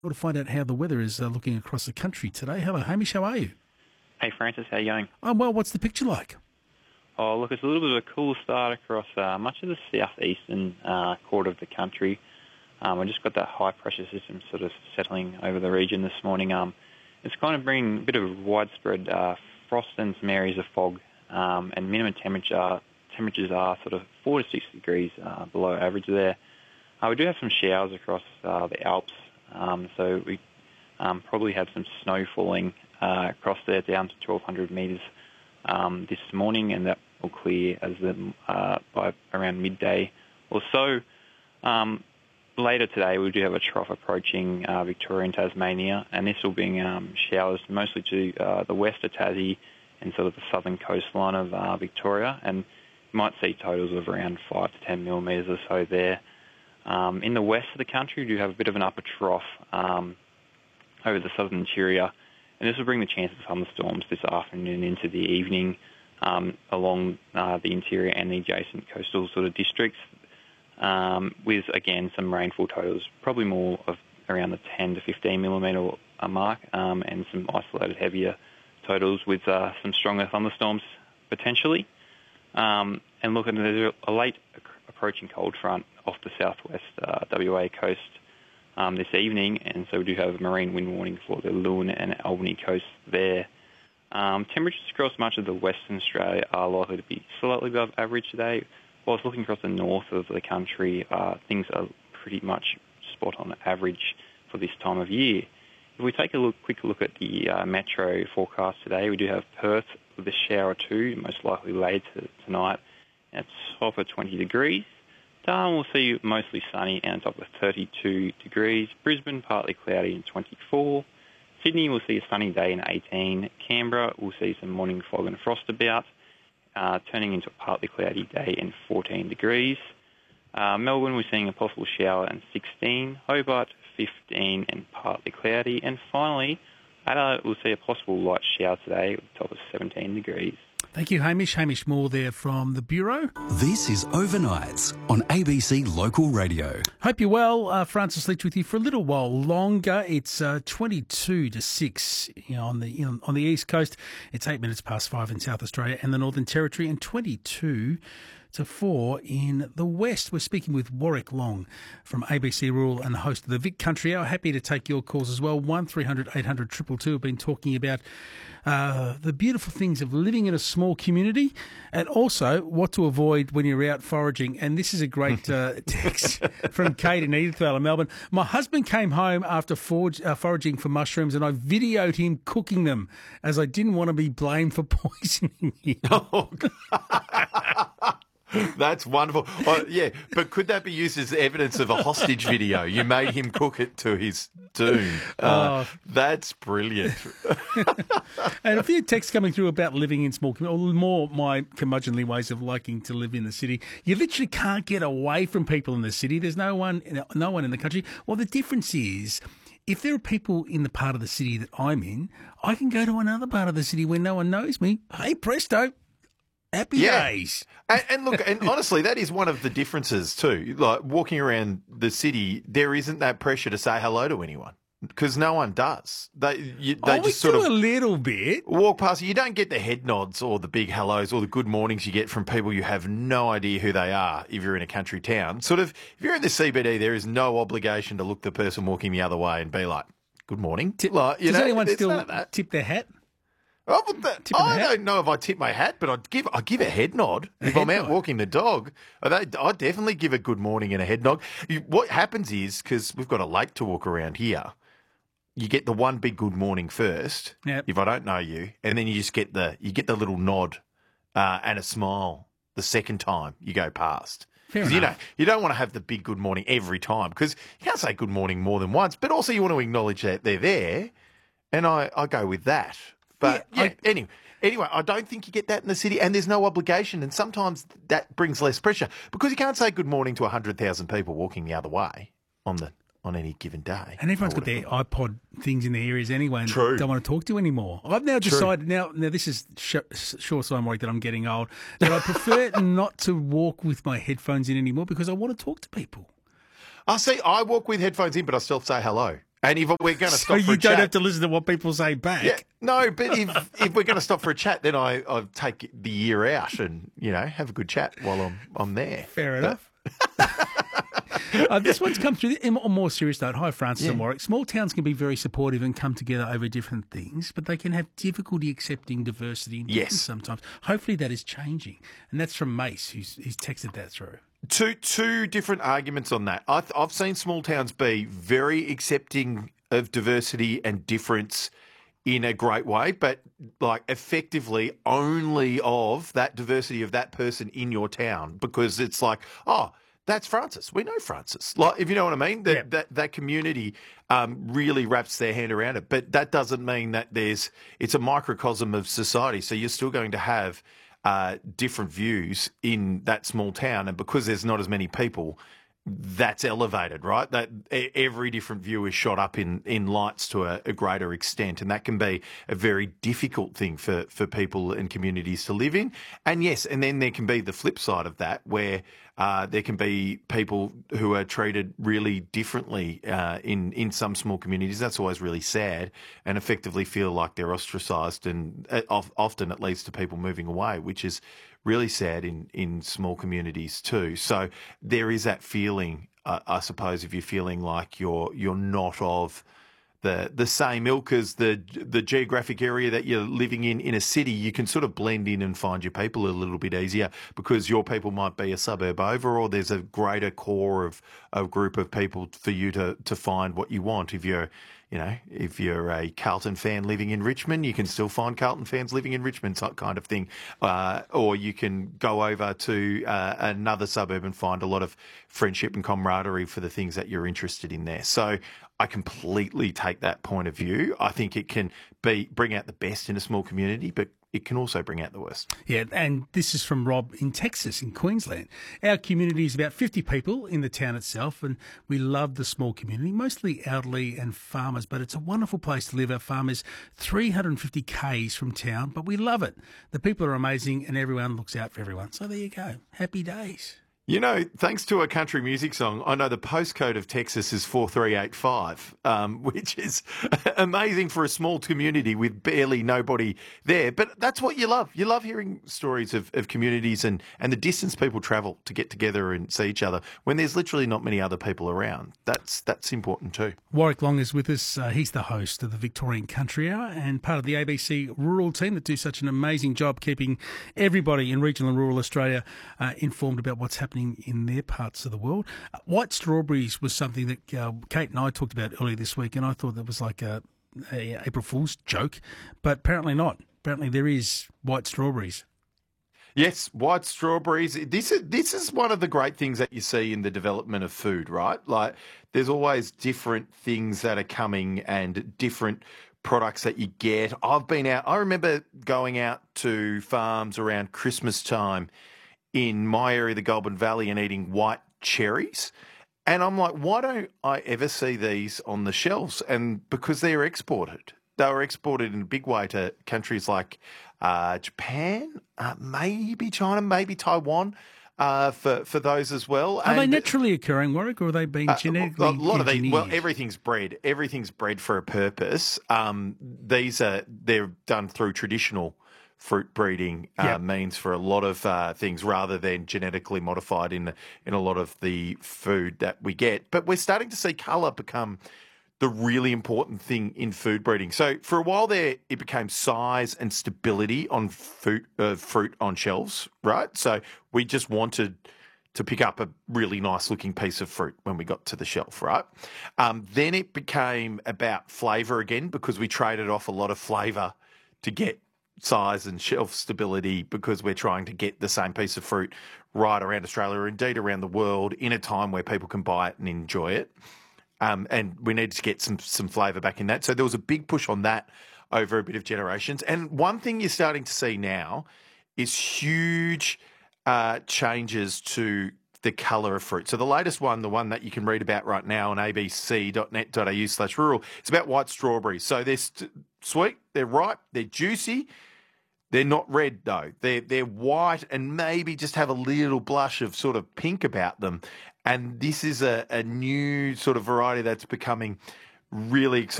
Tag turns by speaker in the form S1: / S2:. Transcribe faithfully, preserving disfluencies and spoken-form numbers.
S1: To find out how the weather is uh, looking across the country today. Hello, Hamish. How are you?
S2: Hey, Francis. How you going?
S1: Oh, well, what's the picture like?
S2: Oh, look, it's a little bit of a cool start across uh, much of the southeastern uh, quarter of the country. Um, I just got that high-pressure system sort of settling over the region this morning. Um, it's kind of bringing a bit of widespread uh, frost and some areas of fog, um, and minimum temperature temperatures are sort of four to six degrees uh, below average there. Uh, we do have some showers across uh, the Alps. Um, so we um, probably had some snow falling uh, across there down to twelve hundred metres um, this morning, and that will clear as the, uh, by around midday or so. Um, later today, we do have a trough approaching uh, Victoria and Tasmania, and this will bring um, showers mostly to uh, the west of Tassie and sort of the southern coastline of uh, Victoria, and you might see totals of around five to ten millimetres or so there. Um, in the west of the country, we do have a bit of an upper trough um, over the southern interior, and this will bring the chance of thunderstorms this afternoon into the evening um, along uh, the interior and the adjacent coastal sort of districts, um, with, again, some rainfall totals, probably more of around the ten to fifteen millimetre mark, um, and some isolated heavier totals with uh, some stronger thunderstorms potentially. Um, and look, there's a late approaching cold front off the southwest uh, W A coast um, this evening, and so we do have a marine wind warning for the Lewin and Albany coast there. Um, temperatures across much of the Western Australia are likely to be slightly above average today. Whilst looking across the north of the country, uh, things are pretty much spot on average for this time of year. If we take a look, quick look at the uh, metro forecast today, we do have Perth with a shower too, most likely later tonight at top of twenty degrees. Darwin will see mostly sunny and top of thirty-two degrees. Brisbane partly cloudy and twenty-four. Sydney will see a sunny day and eighteen. Canberra will see some morning fog and frost about, uh, turning into a partly cloudy day and fourteen degrees. Uh, Melbourne we're seeing a possible shower and sixteen. Hobart fifteen and partly cloudy. And finally, Adelaide will see a possible light shower today with a top of seventeen degrees.
S1: Thank you, Hamish. Hamish Moore there from the Bureau.
S3: This is Overnights on A B C Local Radio.
S1: Hope you're well. Uh, Francis Leach with you for a little while longer. It's uh, twenty-two to six you know, on the you know, on the East Coast. It's eight minutes past five in South Australia and the Northern Territory, and twenty-two to four in the West. We're speaking with Warwick Long from A B C Rural and the host of the Vic Country Hour. Happy to take your calls as well. one three hundred eight hundred two two two. We've been talking about uh, the beautiful things of living in a small community, and also what to avoid when you're out foraging. And this is a great uh, text from Kate in Edithvale in Melbourne. My husband came home after forage, uh, foraging for mushrooms, and I videoed him cooking them as I didn't want to be blamed for poisoning him.
S4: Oh, that's wonderful. Oh, yeah, but could that be used as evidence of a hostage video? You made him cook it to his doom. Uh, oh. That's brilliant.
S1: And a few texts coming through about living in small communities, or more my curmudgeonly ways of liking to live in the city. You literally can't get away from people in the city. There's no one, no one in the country. Well, the difference is, if there are people in the part of the city that I'm in, I can go to another part of the city where no one knows me. Hey, presto. Happy
S4: yeah.
S1: days.
S4: And, and look, and honestly, that is one of the differences too. Like walking around the city, there isn't that pressure to say hello to anyone because no one does. They, you, they
S1: oh,
S4: just
S1: we
S4: sort
S1: do
S4: of
S1: a little bit.
S4: Walk past you. You don't get the head nods or the big hellos or the good mornings you get from people you have no idea who they are if you're in a country town. Sort of, if you're in the C B D, there is no obligation to look the person walking the other way and be like, good morning.
S1: Tip,
S4: like, you
S1: does
S4: know,
S1: anyone still tip their hat?
S4: Oh, but the, I don't know if I tip my hat, but I'd give I give a head nod a if head I'm out nod. walking the dog. I definitely give a good morning and a head nod. You, what happens is, because we've got a lake to walk around here, you get the one big good morning first.
S1: Yep.
S4: If I don't know you, and then you just get the you get the little nod uh, and a smile the second time you go past.
S1: Fair
S4: you know,
S1: enough.
S4: you don't want to have the big good morning every time because you can't say good morning more than once. But also you want to acknowledge that they're there, and I, I go with that. But yeah, yeah I, anyway, anyway, I don't think you get that in the city, and there's no obligation, and sometimes that brings less pressure because you can't say good morning to a hundred thousand people walking the other way on the on any given day.
S1: And everyone's got their iPod things in their ears anyway, and
S4: True.
S1: don't want to talk to you anymore. I've now decided now. Now this is sh- sure sign work that I'm getting old. That I prefer not to walk with my headphones in anymore because I want to talk to people.
S4: I see. I walk with headphones in, but I still say hello. And if we're going to
S1: So
S4: stop for
S1: you
S4: a
S1: don't
S4: chat,
S1: have to listen to what people say back.
S4: yeah, no, but if if we're going to stop for a chat, then I I take the year out and you know have a good chat while I'm I'm there.
S1: Fair enough. uh, this one's come through on a more serious note. Hi, Francis
S4: Yeah.
S1: and Warwick. Small towns can be very supportive and come together over different things, but they can have difficulty accepting diversity and difference
S4: Yes.
S1: sometimes. Hopefully that is changing. And that's from Mace, who's, who's texted that through.
S4: Two two different arguments on that. I th- I've seen small towns be very accepting of diversity and difference in a great way, but like effectively only of that diversity of that person in your town, because it's like, oh, that's Francis. We know Francis. Like, if you know what I mean, that
S1: Yeah.
S4: that, that community um, really wraps their hand around it. But that doesn't mean that there's it's a microcosm of society. So you're still going to have uh, different views in that small town, and because there's not as many people, that's elevated, right? That e- every different view is shot up in, in lights to a, a greater extent, and that can be a very difficult thing for, for people and communities to live in. And yes, and then there can be the flip side of that, where uh, there can be people who are treated really differently uh, in in some small communities. That's always really sad, and effectively feel like they're ostracised, and uh, of- often it leads to people moving away, which is really sad in, in small communities too. So there is that feeling, uh, I suppose, if you're feeling like you're you're not of the the same ilk as the the geographic area that you're living in in a city, you can sort of blend in and find your people a little bit easier, because your people might be a suburb over, or there's a greater core of a group of people for you to to find what you want. If you're You know, if you're a Carlton fan living in Richmond, you can still find Carlton fans living in Richmond, that kind of thing. Uh, or you can go over to uh, another suburb and find a lot of friendship and camaraderie for the things that you're interested in there. So I completely take that point of view. I think it can be bring out the best in a small community, but it can also bring out the worst.
S1: Yeah, and this is from Rob in Texas, in Queensland. Our community is about fifty people in the town itself, and we love the small community, mostly elderly and farmers, but it's a wonderful place to live. Our farm is three hundred fifty kays from town, but we love it. The people are amazing, and everyone looks out for everyone. So there you go. Happy days.
S4: You know, thanks to a country music song, I know the postcode of Texas is four three eight five, um, which is amazing for a small community with barely nobody there. But that's what you love. You love hearing stories of, of communities and, and the distance people travel to get together and see each other when there's literally not many other people around. That's that's important too.
S1: Warwick Long is with us. Uh, he's the host of the Victorian Country Hour and part of the A B C rural team that do such an amazing job keeping everybody in regional and rural Australia uh, informed about what's happening in their parts of the world. Uh, white strawberries was something that uh, Kate and I talked about earlier this week, and I thought that was like a, a April Fool's joke, but apparently not. Apparently there is white strawberries.
S4: Yes, white strawberries. This is this is one of the great things that you see in the development of food, right? Like there's always different things that are coming and different products that you get. I've been out, I remember going out to farms around Christmas time in my area, the Goulburn Valley, and eating white cherries. And I'm like, why don't I ever see these on the shelves? And because they're exported. They were exported in a big way to countries like uh, Japan, uh, maybe China, maybe Taiwan, uh, for, for those as well.
S1: Are
S4: and,
S1: they naturally occurring, Warwick, or are they being
S4: uh,
S1: genetically
S4: a lot of these,
S1: engineered?
S4: well, everything's bred. Everything's bred for a purpose. Um, these are, they're done through traditional fruit breeding uh,
S1: Yep.
S4: means for a lot of uh, things, rather than genetically modified in in a lot of the food that we get. But we're starting to see colour become the really important thing in food breeding. So for a while there, it became size and stability on fruit, uh, fruit on shelves, right? So we just wanted to pick up a really nice looking piece of fruit when we got to the shelf, right? Um, then it became about flavour again, because we traded off a lot of flavour to get size and shelf stability, because we're trying to get the same piece of fruit right around Australia, or indeed around the world, in a time where people can buy it and enjoy it. Um, and we needed to get some some flavour back in that. So there was a big push on that over a bit of generations. And one thing you're starting to see now is huge uh, changes to the colour of fruit. So the latest one, the one that you can read about right now on abc.net.au slash rural, it's about white strawberries. So they're st- sweet, they're ripe, they're juicy. They're not red though. They're they're white and maybe just have a little blush of sort of pink about them. And this is a, a new sort of variety that's becoming really excited.